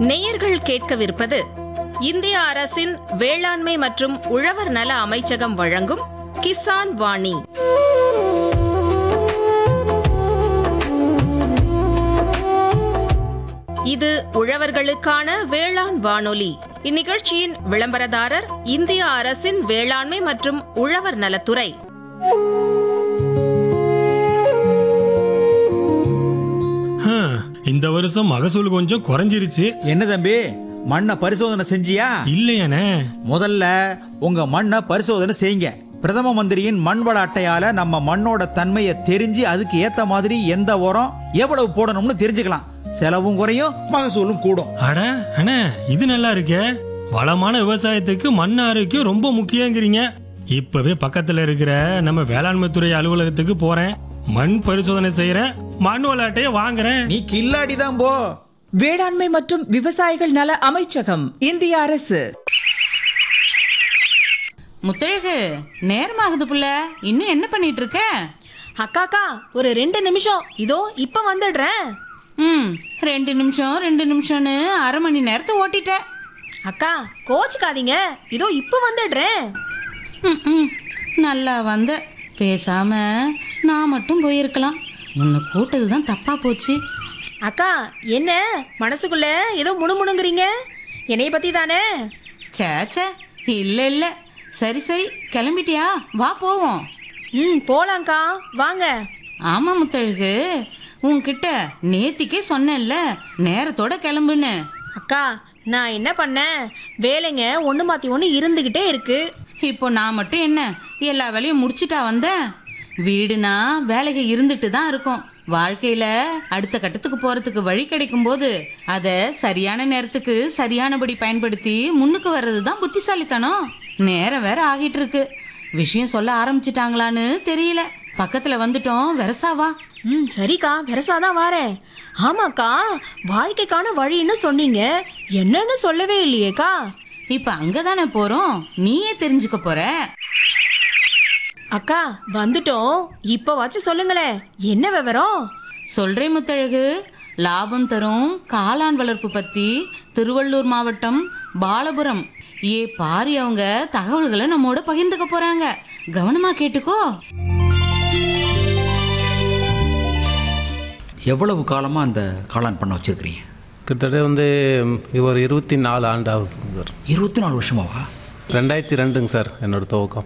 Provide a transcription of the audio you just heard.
நேயர்கள் கேட்கவிருப்பது இந்திய அரசின் வேளாண்மை மற்றும் உழவர் நல அமைச்சகம் வழங்கும் கிசான் வாணி. இது உழவர்களுக்கான வேளாண் வானொலி. இந்நிகழ்ச்சியின் விளம்பரதாரர் இந்திய அரசின் வேளாண்மை மற்றும் உழவர் நலத்துறை. இந்த வருஷம் மகசூல் கொஞ்சம் குறைஞ்சிருச்சு. என்ன தம்பி, மண்ணை பரிசோதனை செஞ்சியா? இல்லையானே. முதல்ல உங்க மண்ணை பரிசோதனை செய்யுங்க. பிரதம மந்திரியின் மண் வள அட்டையால நம்ம மண்ணோட தன்மையை தெரிஞ்சு அதுக்கு ஏத்த மாதிரி எந்த உரம் எவ்வளவு போடணும்னு தெரிஞ்சுக்கலாம். செலவும் குறையும், மகசூலும் கூடும். அட அண்ணே, இது நல்லா இருக்கே. வளமான விவசாயத்துக்கு மண் ஆரோக்கியம் ரொம்ப முக்கியங்கிறீங்க. இப்பவே பக்கத்துல இருக்கிற நம்ம வேளாண்மை துறை அலுவலகத்துக்கு போறேன், மண் பரிசோதனை செய்யறேன், மண் வள அட்டையை வாங்குறேன். நீ கில்லாடி தான் போ. வேளாண்மை மற்றும் விவசாயிகள் நல அமைச்சகம், இந்திய அரசு. முத்தழகு, நேரமாகுது புள்ள, இன்னும் என்ன பண்ணிட்டு இருக்க? அக்காக்கா, ஒரு 2 நிமிஷம், இதோ இப்ப வந்துடுறேன். 2 நிமிஷம்னு அரை மணி நேரத்தை ஓட்டிட்ட. அக்கா கோச்சுக்காதீங்க, இதோ இப்ப வந்துடுறேன். நல்லா வந்த. பேசாம நான் மட்டும் போயிருக்கலாம். உன்னை கூட்டதுதான் தப்பா போச்சு. அக்கா, என்ன மனசுக்குள்ள ஏதோ முணுமுணுங்கிறீங்க? என்னைய பத்தி தானே? சேச்சே, இல்ல. சரி கிளம்பிட்டியா? வா போவோம். போலாங்க்கா, வாங்க. ஆமா முத்தழகு, உன்கிட்ட நேத்திக்கே சொன்னேன்ல நேரத்தோட கிளம்புன்னு. அக்கா, நான் என்ன பண்ணேன்? வேலைங்க ஒன்று மாற்றி ஒன்று இருந்துக்கிட்டே இருக்கு. இப்போ நான் மட்டும் என்ன எல்லா வேலையும் முடிச்சுட்டா வந்தேன்? வீடுனா வேலைக்கு இருந்துட்டு தான் இருக்கும். வாழ்க்கையில அடுத்த கட்டத்துக்கு போறதுக்கு வழி கிடைக்கும் போது அதை சரியான நேரத்துக்கு சரியானபடி பயன்படுத்தி முன்னுக்கு வர்றது தான் புத்திசாலித்தனம். நேரம் வேற ஆகிட்டு இருக்கு. விஷயம் சொல்ல ஆரம்பிச்சிட்டாங்களான்னு தெரியல. பக்கத்துல வந்துட்டோம், வெரசாவா. சரிக்கா, வெரசாதான் வாரேன். ஆமாக்கா, வாழ்க்கைக்கான வழின்னு சொன்னீங்க, என்னன்னு சொல்லவே இல்லையேக்கா. இப்ப அங்கதானே போறோம், நீயே தெரிஞ்சுக்க போற. அக்கா வந்துட்டோம், இப்ப வச்சு சொல்லுங்களேன், என்ன விவரம்? சொல்றேன் முத்தழகு. லாபம் தரும் காளான் வளர்ப்பு பத்தி திருவள்ளூர் மாவட்டம் பாலபுரம் பாரி அவங்க தகவல்களை நம்மோட பகிர்ந்துக்க போறாங்க. கவனமா கேட்டுக்கோ. எவ்வளவு காலமா அந்த காளான் பண்ண வச்சிருக்கிறீங்க? கிட்டத்தட்ட இது ஒரு 24 ஆண்டு ஆகுது சார். 24 வருஷமாவா? 2002ங்க சார் என்னோட துவக்கம்.